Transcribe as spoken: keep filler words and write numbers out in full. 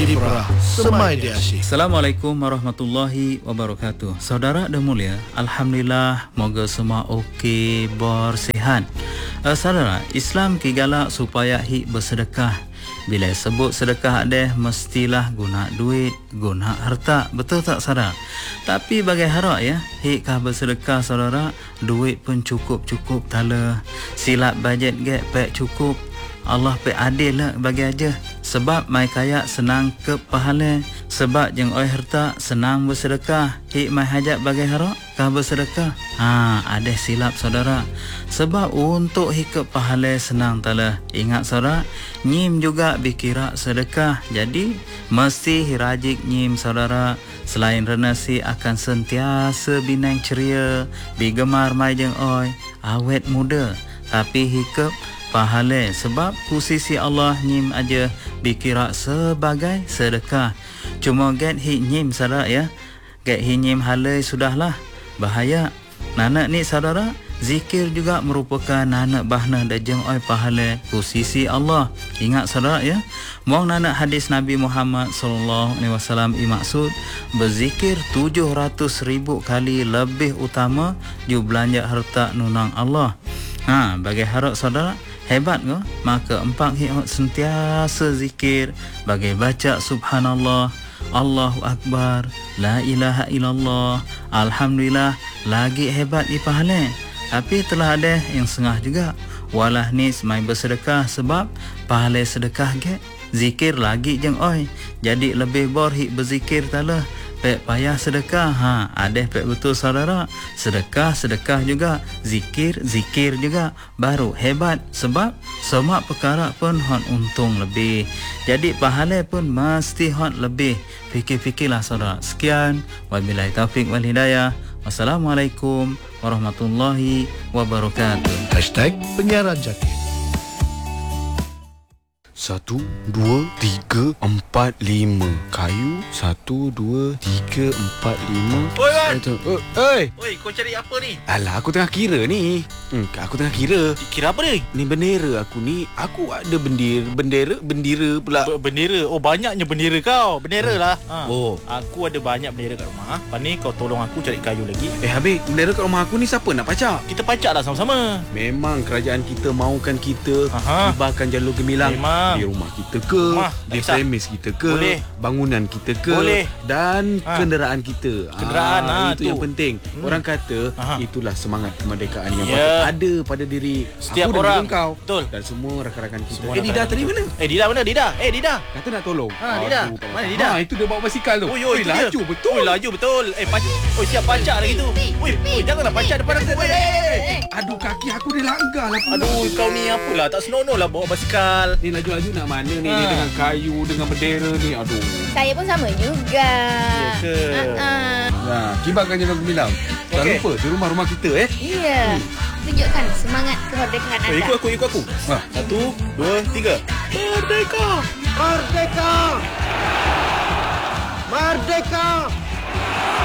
Ibrah Semai di Asyik. Assalamualaikum warahmatullahi wabarakatuh. Saudara dan mulia, Alhamdulillah, moga semua okey, bersihat. Uh, saudara, Islam ki galak supaya hik bersedekah. Bila sebut sedekah ada, mestilah guna duit, guna harta. Betul tak saudara? Tapi bagai harap ya, hik kah bersedekah saudara, duit pun cukup-cukup tala. Silap bajet get pek cukup. Allah pe adil lah bagi aja. Sebab mai kaya senang ke pahala. Sebab jeng oi harta senang bersedekah. Hik mai hajat bagi harap kah bersedekah. Ha, ada silap saudara. Sebab untuk hik ke pahala senang tala. Ingat saudara, nyim juga bikira sedekah. Jadi mesti hirajik nyim saudara. Selain renasi akan sentiasa binang ceria, bigemar mai jeng oi, awet muda. Tapi hikap pahala sebab kusisi Allah nyim aja dikira sebagai sedekah. Cuma get hi nyim saudara ya. Get hi nyim halai sudahlah. Bahaya. Nanak ni saudara, zikir juga merupakan nanak bahna dajeng oi pahala kusisi Allah. Ingat saudara ya. Muang nanak hadis Nabi Muhammad sallallahu alaihi wasallam i maksud berzikir tujuh ratus ribu kali lebih utama ju belanja harta nunang Allah. Ha, bagi harap saudara hebat ke? Maka empat hikmat sentiasa zikir bagi baca subhanallah, Allahu Akbar, la ilaha illallah, alhamdulillah, lagi hebat di pahala. Tapi telah ada yang sengah juga. Walah ni semai bersedekah sebab pahala sedekah ke zikir lagi jeng oi. Jadi lebih bor hik berzikir tala. Pek payah sedekah. Ha, ada pek betul saudara. Sedekah, sedekah juga. Zikir, zikir juga. Baru hebat. Sebab semua perkara pun hon untung lebih. Jadi pahala pun mesti hon lebih. Fikir-fikirlah saudara. Sekian. Wabillahi taufiq wal hidayah. Wassalamualaikum warahmatullahi wabarakatuh. Hashtag Penyiaran Jati. Satu, dua, tiga, empat, lima. Kayu. Satu, dua, tiga, empat, lima. Oi, Wan. Oh, oi. Oi, kau cari apa ni? Alah, aku tengah kira ni. Hmm, aku tengah kira. Kira apa ni? Ni bendera aku ni. Aku ada bendera, bendera, bendera pula. B- bendera. Oh, banyaknya bendera kau. Bendera lah. Ha. Oh. Aku ada banyak bendera kat rumah. Lepas ni kau tolong aku cari kayu lagi. Eh, habis bendera kat rumah aku ni siapa nak pacak? Kita pacak lah sama-sama. Memang kerajaan kita mahukan kita Aha. hibahkan jalur gemilang. Memang. Di rumah kita ke, Rumah, di tak kisah. premis kita ke, Boleh. bangunan kita ke, Boleh. dan Ha. kenderaan kita. Kenderaan, Ah, ha, itu tu. yang penting. Hmm. Orang kata Aha. itulah semangat kemerdekaan yang Ya. patut ada pada diri Setiap aku dan orang. juga kau. Betul. Dan semua rakan-rakan kita. Semua Eh, Dida rakan-rakan tadi kita. mana? Eh, Dida mana? Dida. Eh, Dida. Kata nak tolong. Ha, Dida. Aduh, tak Mana apa. Dida? Ha, itu dia bawa basikal tu. Oi, oi, itu dia. laju betul. Oi, laju betul. Eh, pacak. Oi, siap pacak lagi tu. Oi, oi, janganlah pacak depan aku. Oi, eh. Aduh, kaki aku dia langgar lah pula. Aduh, kau ni apalah. Tak senonoh lah bawa basikal. Ni laju-laju nak mana ni? Ha. Ni dengan kayu, dengan bendera ni. Aduh. Saya pun sama juga. Ya ke? Uh-uh. Nah, kibarkan jalur gemilang. Tak Okey. lupa di rumah-rumah kita eh. Iya. Tunjukkan semangat kemerdekaan Oi, anda. ikut aku, ikut aku. Ha. Satu, dua, tiga. Merdeka! Merdeka! Merdeka!